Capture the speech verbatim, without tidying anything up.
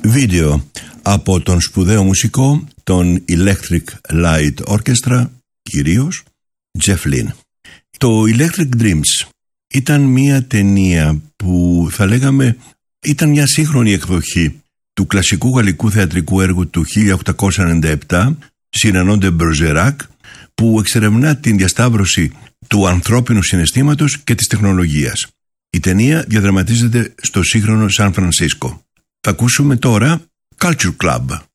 Βίντεο από τον σπουδαίο μουσικό, τον Electric Light Orchestra, κυρίως Jeff Lynne. Το Electric Dreams ήταν μια ταινία που θα λέγαμε ήταν μια σύγχρονη εκδοχή του κλασικού γαλλικού θεατρικού έργου του χίλια οκτακόσια ενενήντα επτά, Cyrano de Bergerac, που εξερευνά την διασταύρωση του ανθρώπινου συναισθήματος και της τεχνολογίας. Η ταινία διαδραματίζεται στο σύγχρονο Σαν Φρανσίσκο. Θα ακούσουμε τώρα Culture Club.